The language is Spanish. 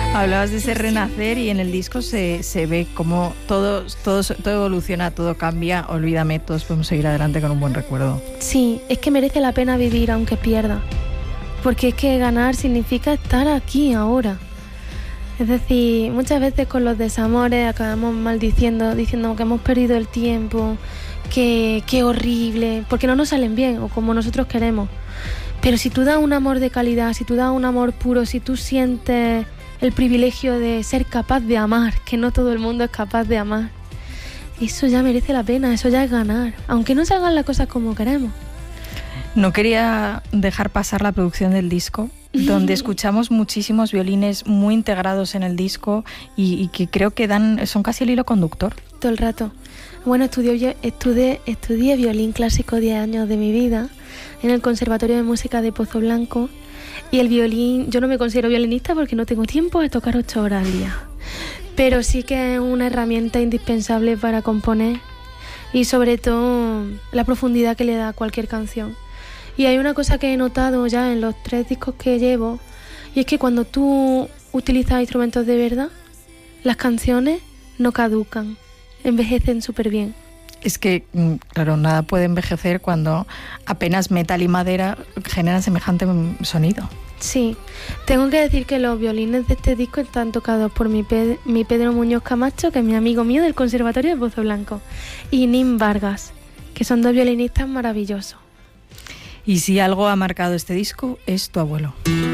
Hablabas de ese renacer y en el disco se ve como todo evoluciona, todo cambia. Olvídame, todos podemos seguir adelante con un buen recuerdo. Sí, es que merece la pena vivir aunque pierda. Porque es que ganar significa estar aquí, ahora. Es decir, muchas veces con los desamores acabamos maldiciendo, diciendo que hemos perdido el tiempo, que horrible, porque no nos salen bien o como nosotros queremos. Pero si tú das un amor de calidad, si tú das un amor puro, si tú sientes el privilegio de ser capaz de amar, que no todo el mundo es capaz de amar, eso ya merece la pena, eso ya es ganar, aunque no salgan las cosas como queremos. No quería dejar pasar la producción del disco, donde escuchamos muchísimos violines muy integrados en el disco y que creo que son casi el hilo conductor. Todo el rato. Bueno, estudié violín clásico 10 años de mi vida en el Conservatorio de Música de Pozo Blanco, y el violín, yo no me considero violinista porque no tengo tiempo de tocar 8 horas al día, pero sí que es una herramienta indispensable para componer y sobre todo la profundidad que le da a cualquier canción. Y hay una cosa que he notado ya en los 3 discos que llevo, y es que cuando tú utilizas instrumentos de verdad, las canciones no caducan, envejecen súper bien. Es que, claro, nada puede envejecer cuando apenas metal y madera generan semejante sonido. Sí, tengo que decir que los violines de este disco están tocados por mi Pedro Muñoz Camacho, que es mi amigo mío del Conservatorio de Pozo Blanco, y Nim Vargas, que son 2 violinistas maravillosos. Y si algo ha marcado este disco, es tu abuelo.